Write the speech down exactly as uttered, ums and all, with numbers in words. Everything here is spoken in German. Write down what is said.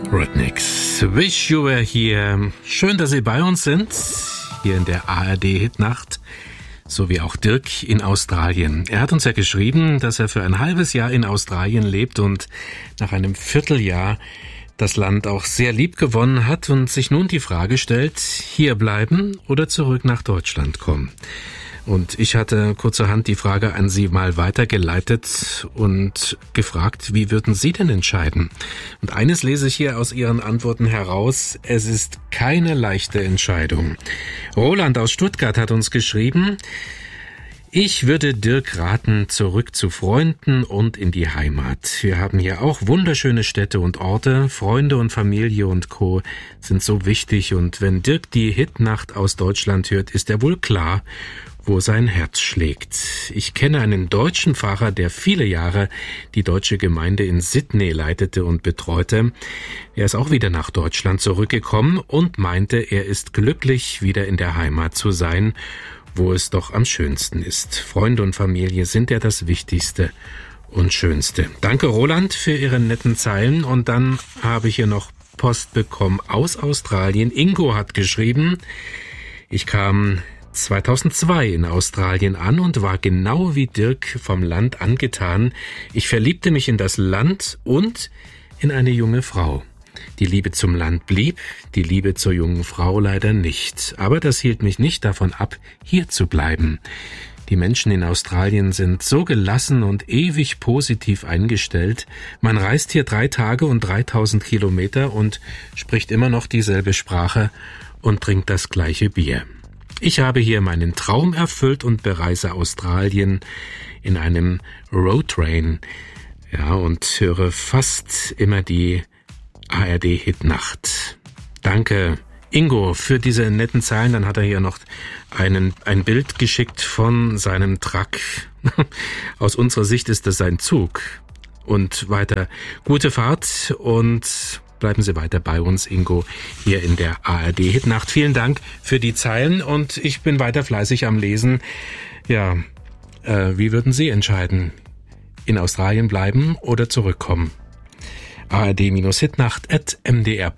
Rednecks, Wish You Were Here. Schön, dass Sie bei uns sind, hier in der A R D-Hitnacht, so wie auch Dirk in Australien. Er hat uns ja geschrieben, dass er für ein halbes Jahr in Australien lebt und nach einem Vierteljahr das Land auch sehr lieb gewonnen hat und sich nun die Frage stellt, hier bleiben oder zurück nach Deutschland kommen. Und ich hatte kurzerhand die Frage an Sie mal weitergeleitet und gefragt, wie würden Sie denn entscheiden? Und eines lese ich hier aus Ihren Antworten heraus, es ist keine leichte Entscheidung. Roland aus Stuttgart hat uns geschrieben, ich würde Dirk raten, zurück zu Freunden und in die Heimat. Wir haben hier auch wunderschöne Städte und Orte. Freunde und Familie und Co. sind so wichtig. Und wenn Dirk die Hitnacht aus Deutschland hört, ist er wohl klar, wo sein Herz schlägt. Ich kenne einen deutschen Pfarrer, der viele Jahre die deutsche Gemeinde in Sydney leitete und betreute. Er ist auch wieder nach Deutschland zurückgekommen und meinte, er ist glücklich, wieder in der Heimat zu sein, wo es doch am schönsten ist. Freunde und Familie sind ja das Wichtigste und Schönste. Danke, Roland, für Ihre netten Zeilen. Und dann habe ich hier noch Post bekommen aus Australien. Ingo hat geschrieben, ich kam zweitausendzwei in Australien an und war genau wie Dirk vom Land angetan. Ich verliebte mich in das Land und in eine junge Frau. Die Liebe zum Land blieb, die Liebe zur jungen Frau leider nicht. Aber das hielt mich nicht davon ab, hier zu bleiben. Die Menschen in Australien sind so gelassen und ewig positiv eingestellt. Man reist hier drei Tage und dreitausend Kilometer und spricht immer noch dieselbe Sprache und trinkt das gleiche Bier. Ich habe hier meinen Traum erfüllt und bereise Australien in einem Roadtrain. Ja, und höre fast immer die A R D-Hitnacht. Danke, Ingo, für diese netten Zeilen. Dann hat er hier noch einen, ein Bild geschickt von seinem Truck. Aus unserer Sicht ist das sein Zug. Und weiter gute Fahrt und bleiben Sie weiter bei uns, Ingo, hier in der A R D-Hitnacht. Vielen Dank für die Zeilen und ich bin weiter fleißig am Lesen. Ja, äh, wie würden Sie entscheiden? In Australien bleiben oder zurückkommen? A R D-Hitnacht at m d r